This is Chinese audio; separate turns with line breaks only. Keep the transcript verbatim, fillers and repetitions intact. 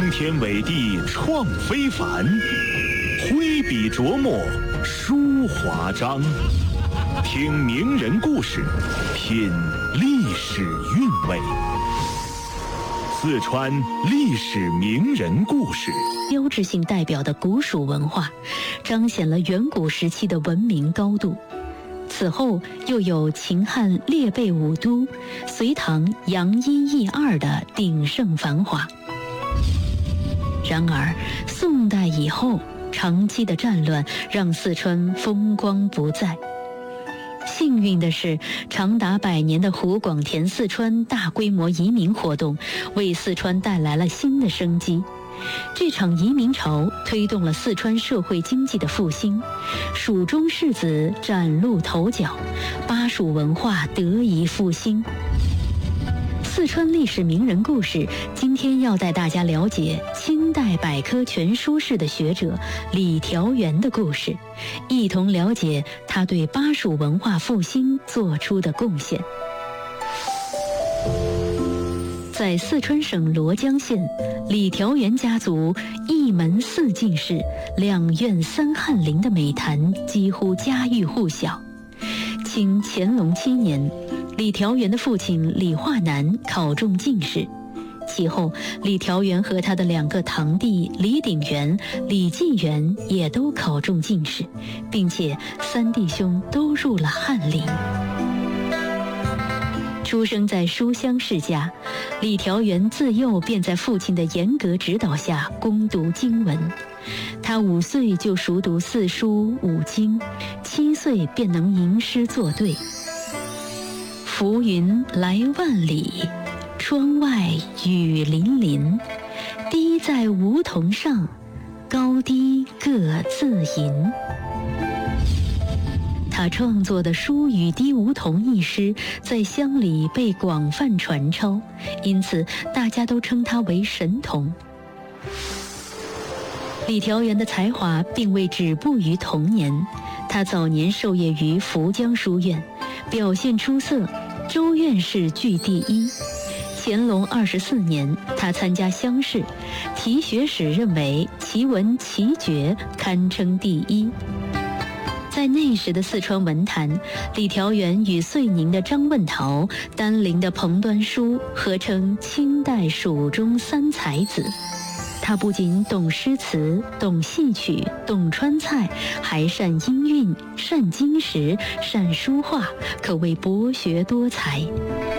惊天伟地创非凡，挥笔琢磨书华章。听名人故事，品历史韵味。四川历史名人故事，
标志性代表的古蜀文化，彰显了远古时期的文明高度。此后又有秦汉列备五都，隋唐扬一抑二的鼎盛繁华。然而宋代以后，长期的战乱让四川风光不再。幸运的是，长达百年的湖广填四川大规模移民活动为四川带来了新的生机。这场移民潮推动了四川社会经济的复兴，蜀中士子崭露头角，巴蜀文化得以复兴。四川历史名人故事，今天要带大家了解清代百科全书式的学者李调元的故事，一同了解他对巴蜀文化复兴做出的贡献。在四川省罗江县，李调元家族一门四进士、两院三翰林的美谈几乎家喻户晓。清乾隆七年，李调元的父亲李化南考中进士，其后李调元和他的两个堂弟李鼎元、李继元也都考中进士，并且三弟兄都入了翰林。出生在书香世家，李调元自幼便在父亲的严格指导下攻读经文。他五岁就熟读四书五经，七岁便能吟诗作对。浮云来万里，窗外雨霖霖，滴在梧桐上，高低各自吟。他创作的《书与滴梧桐》一诗在乡里被广泛传抄，因此大家都称他为神童。李调元的才华并未止步于童年，他早年授业于福江书院，表现出色，州院士具第一。乾隆二十四年，他参加乡试，题学史认为其文奇绝，堪称第一。在那时的四川文坛，李调元与遂宁的张问陶、丹陵的彭端书合称清代蜀中三才子。他不仅懂诗词、懂戏曲、懂川菜，还善音韵、善金石、善书画，可谓博学多才。